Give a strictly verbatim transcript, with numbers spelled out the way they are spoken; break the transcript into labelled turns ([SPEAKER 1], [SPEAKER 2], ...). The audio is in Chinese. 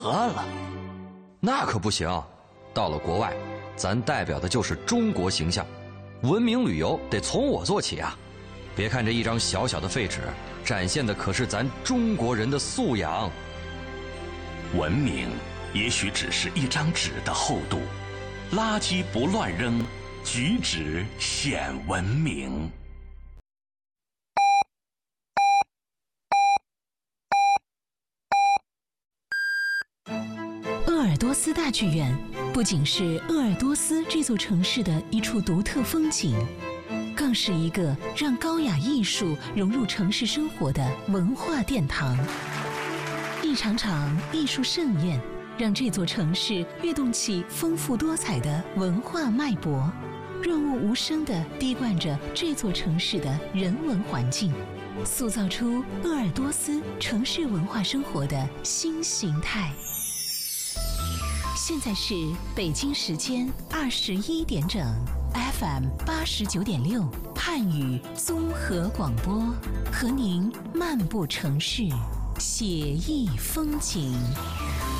[SPEAKER 1] 了。
[SPEAKER 2] 那可不行，到了国外，咱代表的就是中国形象，文明旅游得从我做起啊！别看这一张小小的废纸，展现的可是咱中国人的素养。
[SPEAKER 3] 文明也许只是一张纸的厚度，垃圾不乱扔，举止显文明。
[SPEAKER 4] 鄂尔多斯大剧院不仅是鄂尔多斯这座城市的一处独特风景，更是一个让高雅艺术融入城市生活的文化殿堂。一场场艺术盛宴，让这座城市跃动起丰富多彩的文化脉搏，润物无声地滴灌着这座城市的人文环境，塑造出鄂尔多斯城市文化生活的新形态。现在是北京时间二十一点整 ，F M 八十九点六汉语综合广播，和您漫步城市，写意风景。